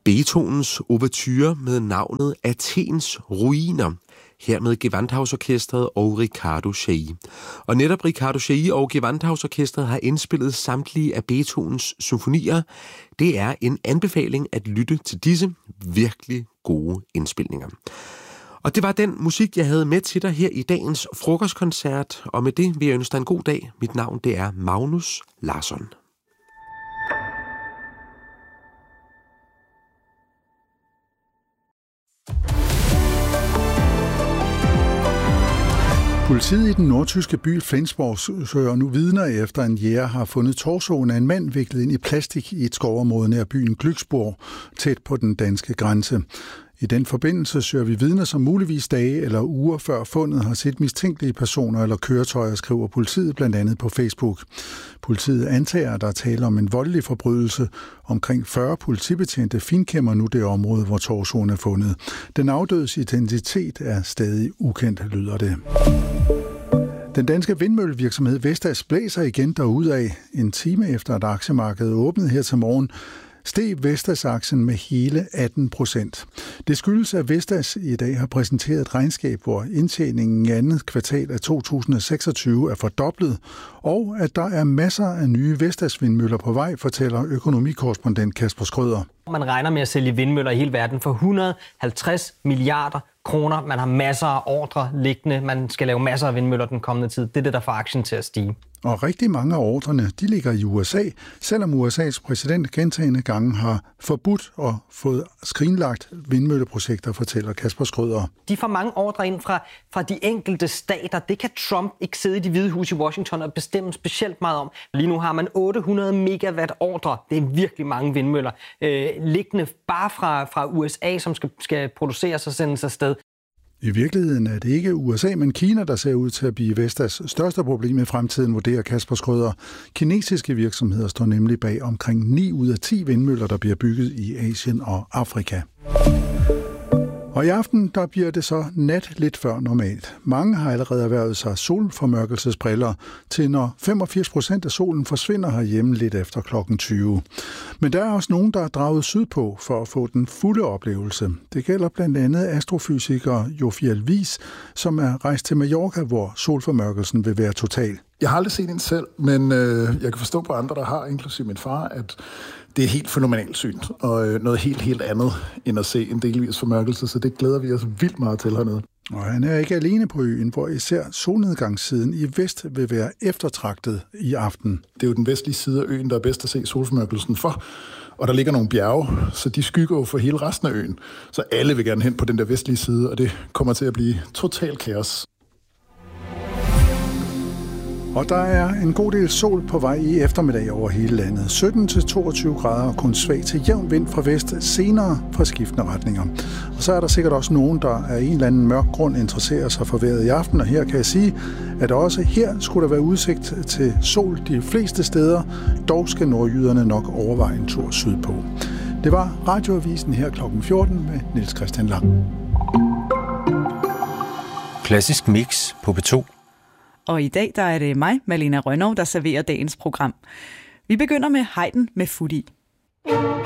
Beethovens ouverture med navnet Athens ruiner, her med Gewandhausorkestret og Riccardo Chailly. Og netop Riccardo Chailly og Gewandhausorkestret har indspillet samtlige af Beethovens symfonier. Det er en anbefaling at lytte til disse virkelig gode indspilninger. Og det var den musik, jeg havde med til dig her i dagens frokostkoncert, og med det vil jeg ønske dig en god dag. Mit navn, det er Magnus Larsson. Politiet i den nordtyske by Flensborg søger nu vidner efter en jæger har fundet torsoen af en mand viklet ind i plastik i et skovområde nær byen Glücksborg, tæt på den danske grænse. I den forbindelse søger vi vidner, som muligvis dage eller uger før fundet har set mistænkelige personer eller køretøjer, skriver politiet blandt andet på Facebook. Politiet antager, at der er tale om en voldelig forbrydelse. Omkring 40 politibetjente finkæmmer nu det område, hvor torsoen er fundet. Den afdødes identitet er stadig ukendt, lyder det. Den danske vindmøllevirksomhed Vestas blæser igen derudad. En time efter at aktiemarkedet åbnede her til morgen, steg Vestas-aktien med hele 18%. Det skyldes, at Vestas i dag har præsenteret et regnskab, hvor indtjeningen i andet kvartal af 2026 er fordoblet, og at der er masser af nye Vestas-vindmøller på vej, fortæller økonomikorrespondent Kasper Skrøder. Man regner med at sælge vindmøller i hele verden for 150 milliarder kroner. Man har masser af ordre liggende. Man skal lave masser af vindmøller den kommende tid. Det er det, der får aktien til at stige. Og rigtig mange af ordrene, de ligger i USA, selvom USA's præsident gentagne gange har forbudt og fået skrinlagt vindmølleprojekter, fortæller Kasper Skrøder. De får mange ordre ind fra de enkelte stater. Det kan Trump ikke sidde i Det Hvide Hus i Washington og bestemme specielt meget om. Lige nu har man 800 megawatt ordre. Det er virkelig mange vindmøller liggende bare fra USA, som skal produceres og sendes afsted. I virkeligheden er det ikke USA, men Kina, der ser ud til at blive Vestas største problem i fremtiden, vurderer Kasper Skrøder. Kinesiske virksomheder står nemlig bag omkring 9 ud af 10 vindmøller, der bliver bygget i Asien og Afrika. Og i aften, der bliver det så nat lidt før normalt. Mange har allerede erhvervet sig solformørkelsesbriller, til når 85% af solen forsvinder herhjemme lidt efter klokken 20. Men der er også nogen, der er draget sydpå for at få den fulde oplevelse. Det gælder blandt andet astrofysiker Jofiel Wies, som er rejst til Mallorca, hvor solformørkelsen vil være total. Jeg har aldrig set en selv, men jeg kan forstå på andre, der har, inklusive min far, at det er helt fænomenalt syn, og noget helt andet end at se en delvis formørkelse, så det glæder vi os vildt meget til hernede. Og han er ikke alene på øen, hvor især solnedgangssiden i vest vil være eftertragtet i aften. Det er jo den vestlige side af øen, der er bedst at se solformørkelsen for, og der ligger nogle bjerge, så de skygger jo for hele resten af øen. Så alle vil gerne hen på den der vestlige side, og det kommer til at blive total kaos. Og der er en god del sol på vej i eftermiddag over hele landet. 17-22 grader og kun svag til jævn vind fra vest, senere fra skiftende retninger. Og så er der sikkert også nogen, der af en eller anden mørk grund interesserer sig for vejret i aften. Og her kan jeg sige, at også her skulle der være udsigt til sol de fleste steder. Dog skal nordjyderne nok overveje en tur sydpå. Det var Radioavisen her kl. 14 med Niels Christian Lang. Klassisk mix på P2. Og i dag der er det mig, Malena Rønnow, der serverer dagens program. Vi begynder med Haydn med Fut i.